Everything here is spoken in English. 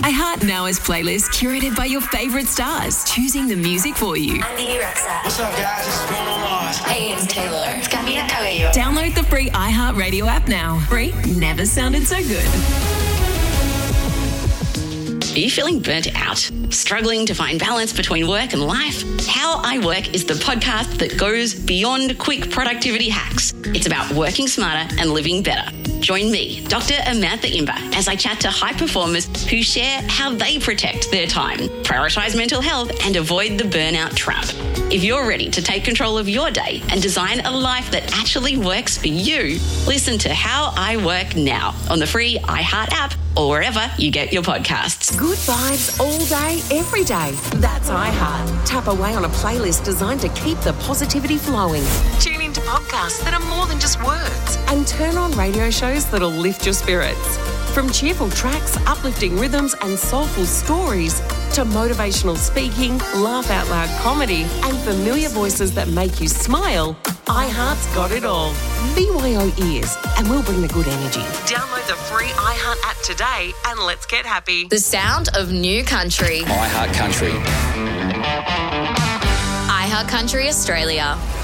iHeart Now is playlist curated by your favourite stars, choosing the music for you. I'm Bibi Rexa. What's up, guys? This is Bruno Mars. Hey, it's Taylor. It's Camila Cabello. Download the free iHeart Radio app now. Free never sounded so good. Are you feeling burnt out? Struggling to find balance between work and life? How I Work is the podcast that goes beyond quick productivity hacks. It's about working smarter and living better. Join me, Dr. Amantha Imber, as I chat to high performers who share how they protect their time, prioritise mental health and avoid the burnout trap. If you're ready to take control of your day and design a life that actually works for you, listen to How I Work now on the free iHeart app or wherever you get your podcasts. Good vibes all day, every day. That's iHeart. Tap away on a playlist designed to keep the positivity flowing. Tune into podcasts that are more than just words. And turn on radio shows that'll lift your spirits. From cheerful tracks, uplifting rhythms and soulful stories to motivational speaking, laugh out loud comedy and familiar voices that make you smile, iHeart's got it all. BYO ears and we'll bring the good energy. Download the free iHeart app today and let's get happy. The sound of new country. iHeart Country. iHeart Country Australia.